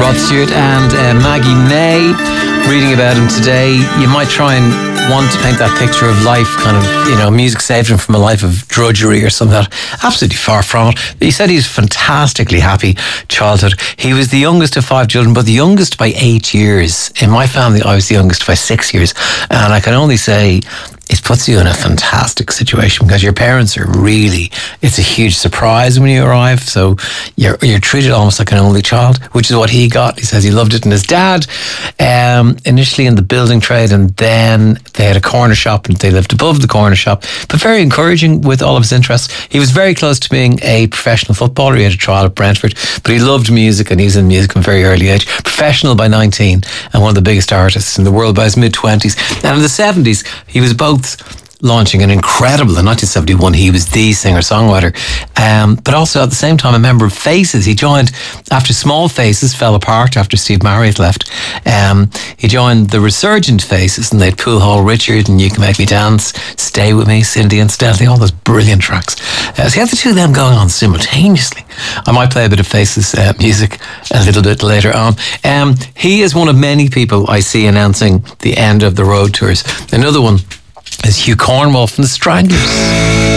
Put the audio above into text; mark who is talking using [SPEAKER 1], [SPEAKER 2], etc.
[SPEAKER 1] Rod Stewart and Maggie May. Reading about him today, you might try and want to paint that picture of life, kind of, music saved him from a life of drudgery or something. Absolutely far from it. But he said he's fantastically happy childhood. He was the youngest of 5 children, but the youngest by 8 years. In my family, I was the youngest by 6 years. And I can only say it puts you in a fantastic situation because your parents are really, it's a huge surprise when you arrive. So you're treated almost like an only child, which is what he got. He says he loved it. And his dad, initially in the building trade, and then they had a corner shop and they lived above the corner shop, but very encouraging with all of his interests. He was very close to being a professional footballer. He had a trial at Brentford, but he loved music and he's in music from a very early age. Professional by 19 and one of the biggest artists in the world by his mid-20s. And in the 70s, he was both launching an incredible, in 1971 he was the singer-songwriter, but also at the same time a member of Faces. He joined after Small Faces fell apart after Steve Marriott left. He joined the resurgent Faces, and they had Pool Hall Richard and You Can Make Me Dance, Stay With Me, Cindy Incidentally, all those brilliant tracks. So you have the two of them going on simultaneously. I might play a bit of Faces music a little bit later on. He is one of many people I see announcing the end of the road tours. Another one is Hugh Cornwall from the Stranglers.